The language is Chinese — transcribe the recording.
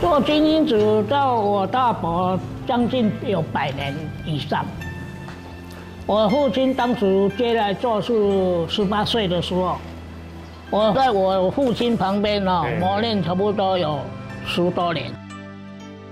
做经营组到我大伯将近有100年以上。我父亲当时接来做是18岁的时候，我在我父亲旁边磨练差不多有10多年。